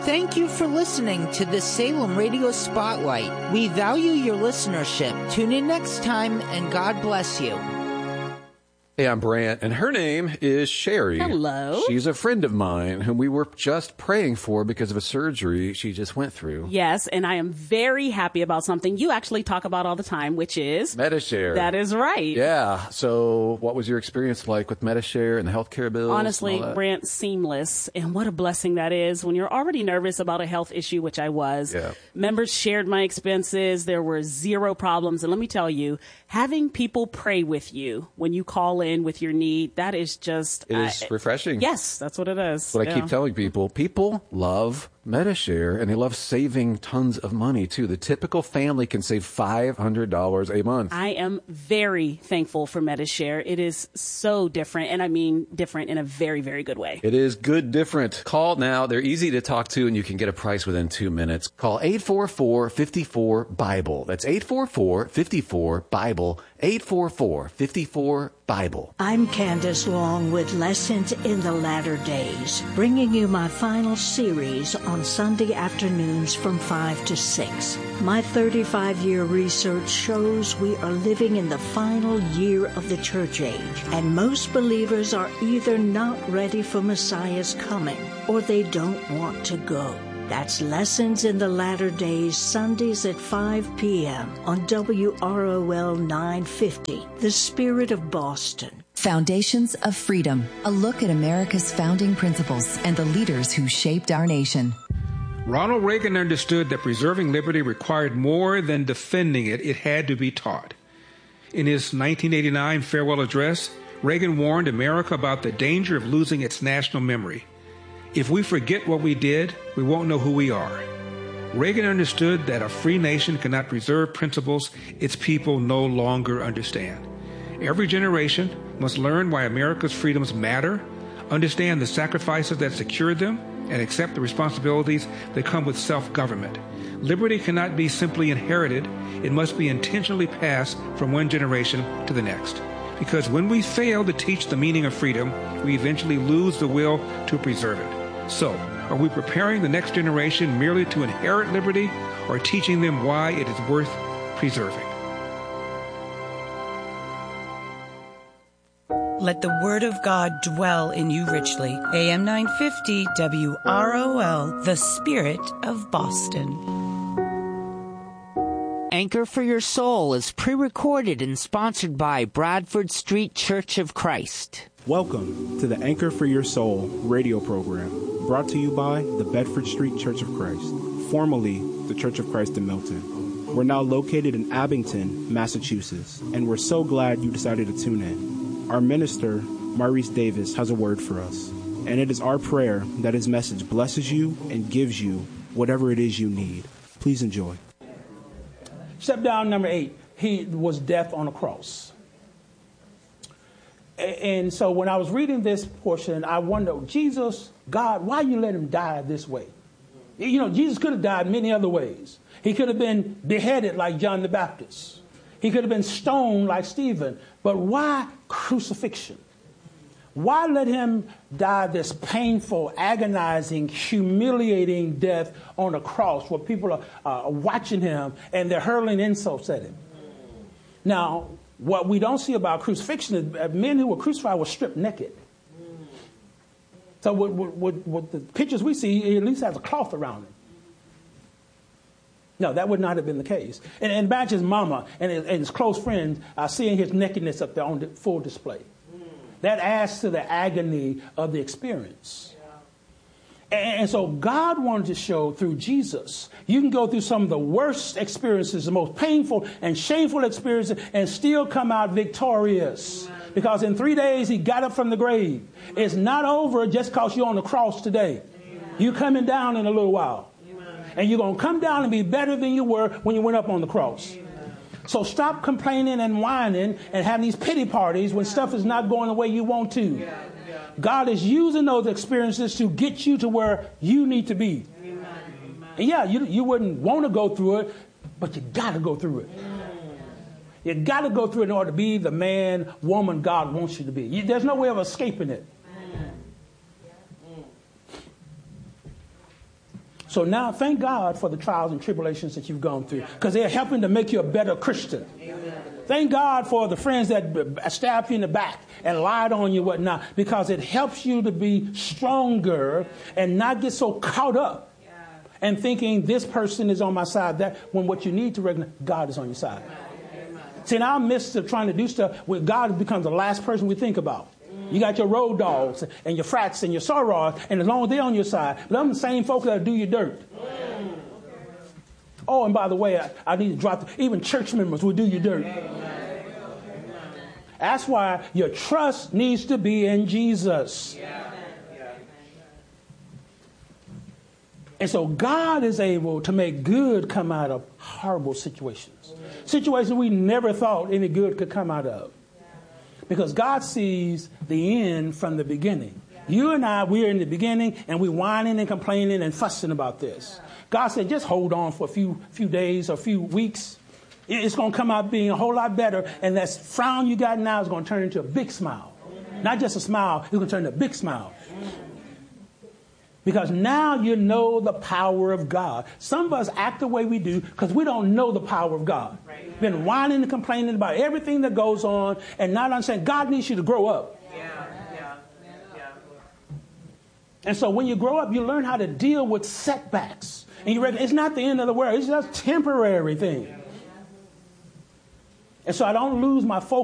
Thank you for listening to the Salem Radio Spotlight. We value your listenership. Tune in next time, and God bless you. Hey, I'm Brant, and her name is Sherry. Hello. She's a friend of mine whom we were just praying for because of a surgery she just went through. Yes, and I am very happy about something you actually talk about all the time, which is Medi-Share. That is right. Yeah. So what was your experience like with Medi-Share and the healthcare bills? Honestly, Brant, seamless. And what a blessing that is when you're already nervous about a health issue, which I was. Yeah. Members shared my expenses. There were zero problems. And let me tell you, having people pray with you when you call in with your need, that is just... It is refreshing. Yes, that's what it is. That's what I keep telling people. People love Medi-Share, and they love saving tons of money, too. The typical family can save $500 a month. I am very thankful for Medi-Share. It is so different, and I mean different in a very, very good way. It is good different. Call now. They're easy to talk to, and you can get a price within 2 minutes. Call 844-54-BIBLE. That's 844-54-BIBLE. 844-54-BIBLE. I'm Candace Long with Lessons in the Latter Days, bringing you my final series on Sunday afternoons from 5 to 6. My 35-year research shows we are living in the final year of the church age, and most believers are either not ready for Messiah's coming or they don't want to go. That's Lessons in the Latter Days, Sundays at 5 p.m. on WROL 950, The Spirit of Boston. Foundations of Freedom, a look at America's founding principles and the leaders who shaped our nation. Ronald Reagan understood that preserving liberty required more than defending it. It had to be taught. In his 1989 farewell address, Reagan warned America about the danger of losing its national memory. If we forget what we did, we won't know who we are. Reagan understood that a free nation cannot preserve principles its people no longer understand. Every generation must learn why America's freedoms matter, understand the sacrifices that secured them, and accept the responsibilities that come with self-government. Liberty cannot be simply inherited. It must be intentionally passed from one generation to the next. Because when we fail to teach the meaning of freedom, we eventually lose the will to preserve it. So, are we preparing the next generation merely to inherit liberty, or teaching them why it is worth preserving? Let the word of God dwell in you richly. AM 950 WROL, the Spirit of Boston. Anchor for Your Soul is pre-recorded and sponsored by Bradford Street Church of Christ. Welcome to the Anchor for Your Soul radio program, brought to you by the Bedford Street Church of Christ, formerly the Church of Christ in Milton. We're now located in Abington, Massachusetts, and we're so glad you decided to tune in. Our minister, Maurice Davis, has a word for us, and it is our prayer that his message blesses you and gives you whatever it is you need. Please enjoy. Step down, number 8. He was death on a cross. And so when I was reading this portion, I wondered, Jesus, God, why you let him die this way? You know, Jesus could have died many other ways. He could have been beheaded like John the Baptist. He could have been stoned like Stephen. But why crucifixion? Why let him die this painful, agonizing, humiliating death on a cross where people are watching him and they're hurling insults at him? Now, what we don't see about crucifixion is men who were crucified were stripped naked. So with the pictures we see, he at least has a cloth around him. No, that would not have been the case. And imagine his mama and his close friends seeing his nakedness up there on the full display. That adds to the agony of the experience. And so God wanted to show through Jesus, you can go through some of the worst experiences, the most painful and shameful experiences, and still come out victorious. Because in 3 days, he got up from the grave. It's not over just because you're on the cross today. You're coming down in a little while. And you're going to come down and be better than you were when you went up on the cross. So stop complaining and whining and having these pity parties when stuff is not going the way you want to. God is using those experiences to get you to where you need to be. And yeah, you wouldn't want to go through it, but you got to go through it. You got to go through it in order to be the man, woman God wants you to be. There's no way of escaping it. So now thank God for the trials and tribulations that you've gone through, because they're helping to make you a better Christian. Amen. Thank God for the friends that stabbed you in the back and lied on you and whatnot, because it helps you to be stronger and not get so caught up and thinking this person is on my side, that when what you need to recognize, God is on your side. Amen. See, in our midst of trying to do stuff, where God becomes the last person we think about. You got your road dogs and your frats and your sorors, and as long as they're on your side, them the same folks that do your dirt. Oh, and by the way, I need to drop, even church members will do your dirt. That's why your trust needs to be in Jesus. And so God is able to make good come out of horrible situations. Situations we never thought any good could come out of. Because God sees the end from the beginning. You and I, we're in the beginning, and we're whining and complaining and fussing about this. God said, just hold on for a few days or a few weeks. It's going to come out being a whole lot better, and that frown you got now is going to turn into a big smile. Not just a smile, it's going to turn into a big smile. Because now you know the power of God. Some of us act the way we do because we don't know the power of God. Right. Been whining and complaining about everything that goes on and not understanding God needs you to grow up. Yeah. And so when you grow up, you learn how to deal with setbacks. And you reckon it's not the end of the world. It's just a temporary thing. And so I don't lose my focus